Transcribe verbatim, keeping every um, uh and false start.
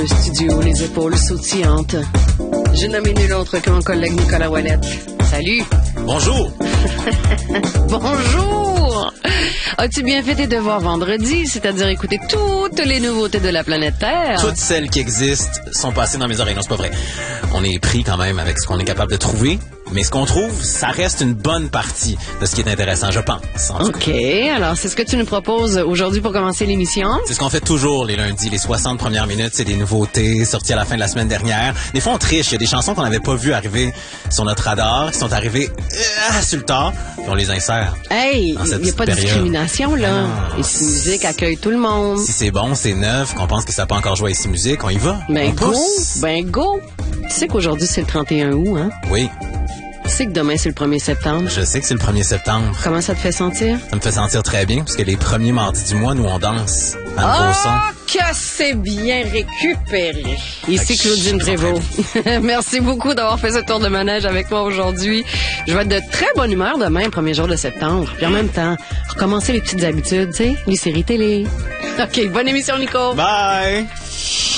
Le studio, les épaules sautillantes. J'ai nommé nul autre que mon collègue Nicolas Ouellette. Salut! Bonjour! Bonjour! As-tu bien fait tes devoirs vendredi, c'est-à-dire écouter toutes les nouveautés de la planète Terre? Toutes celles qui existent sont passées dans mes oreilles. Non, c'est pas vrai. On est pris quand même avec ce qu'on est capable de trouver. Mais ce qu'on trouve, ça reste une bonne partie de ce qui est intéressant, je pense. OK. Alors, c'est ce que tu nous proposes aujourd'hui pour commencer l'émission? C'est ce qu'on fait toujours les lundis. Les soixante premières minutes, c'est des nouveautés sorties à la fin de la semaine dernière. Des fois, on triche. Il y a des chansons qu'on n'avait pas vues arriver sur notre radar, qui sont arrivées euh, sur le tard, puis on les insère. Hey, il n'y a pas de discrimination, là. Ici Musique accueille tout le monde. Si c'est bon, c'est neuf, qu'on pense que ça n'a pas encore joué à Ici Musique, on y va. Ben on go! pousse. Ben go! Tu sais qu'aujourd'hui, c'est le trente et un août, hein? Oui. Tu sais que demain, c'est le premier septembre. Je sais que c'est le premier septembre. Comment ça te fait sentir? Ça me fait sentir très bien, parce que les premiers mardis du mois, nous, on danse à nouveau son. Oh, que c'est bien récupéré. Ici Claudine Prévost. Merci beaucoup d'avoir fait ce tour de manège avec moi aujourd'hui. Je vais être de très bonne humeur demain, premier jour de septembre. Puis en même temps, recommencer les petites habitudes, tu sais, les séries télé. OK, bonne émission, Nico. Bye!